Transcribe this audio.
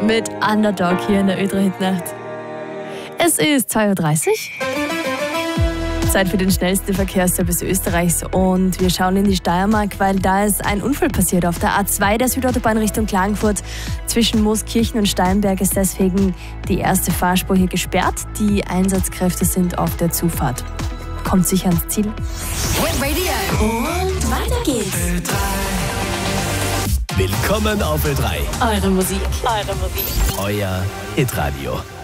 mit Underdog hier in der Ö3 Hitnacht. Es ist 2:30 Uhr. Zeit für den schnellsten Verkehrsservice Österreichs und wir schauen in die Steiermark, weil da ist ein Unfall passiert auf der A2 der Südautobahn Richtung Klagenfurt. Zwischen Mooskirchen und Steinberg ist deswegen die erste Fahrspur hier gesperrt. Die Einsatzkräfte sind auf der Zufahrt. Kommt sicher ans Ziel. Und weiter geht's. Willkommen auf Ö3. Eure Musik. Euer Hitradio.